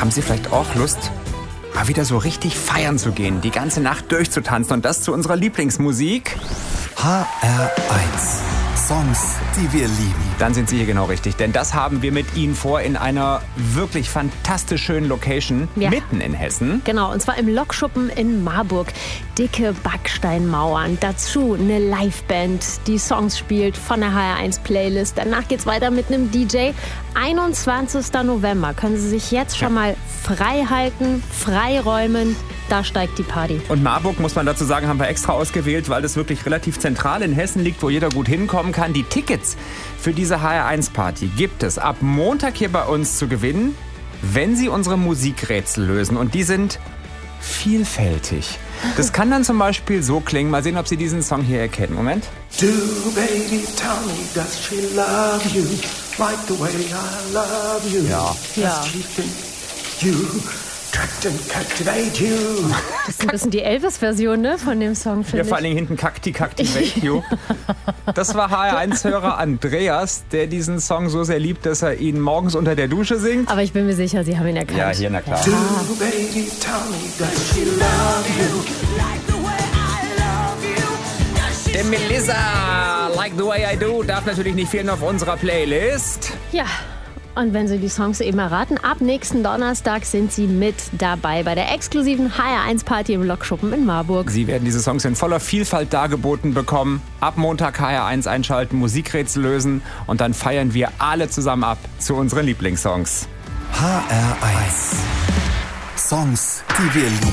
haben Sie vielleicht auch Lust, mal wieder so richtig feiern zu gehen, die ganze Nacht durchzutanzen und das zu unserer Lieblingsmusik? HR1. Songs, die wir lieben. Dann sind Sie hier genau richtig, denn das haben wir mit Ihnen vor in einer wirklich fantastisch schönen Location mitten in Hessen. Genau, und zwar im Lokschuppen in Marburg. Dicke Backsteinmauern, dazu eine Liveband, die Songs spielt von der HR1-Playlist. Danach geht's weiter mit einem DJ. 21. November können Sie sich jetzt schon mal frei halten, freiräumen. Da steigt die Party. Und Marburg, muss man dazu sagen, haben wir extra ausgewählt, weil das wirklich relativ zentral in Hessen liegt, wo jeder gut hinkommen kann. Die Tickets für diese HR1-Party gibt es ab Montag hier bei uns zu gewinnen, wenn Sie unsere Musikrätsel lösen. Und die sind vielfältig. Das kann dann zum Beispiel so klingen. Mal sehen, ob Sie diesen Song hier erkennen. Moment. Do baby tell me does she love you like the way I love you? Ja. Does she think you attract and captivate you? Das ist ein bisschen die Elvis-Version, ne, von dem Song, finde Ja, ich. vor allen Dingen hinten Kakti You. Das war HR1-Hörer Andreas, der diesen Song so sehr liebt, dass er ihn morgens unter der Dusche singt. Aber ich bin mir sicher, Sie haben ihn erkannt. Ja, hier, na klar. Do baby tell me does she love you like the way I love you? Der Melissa, Like the Way I Do, darf natürlich nicht fehlen auf unserer Playlist. Ja, und wenn Sie die Songs eben erraten, ab nächsten Donnerstag sind Sie mit dabei bei der exklusiven HR1-Party im Lokschuppen in Marburg. Sie werden diese Songs in voller Vielfalt dargeboten bekommen. Ab Montag HR1 einschalten, Musikrätsel lösen und dann feiern wir alle zusammen ab zu unseren Lieblingssongs. HR1. Songs, die wir lieben.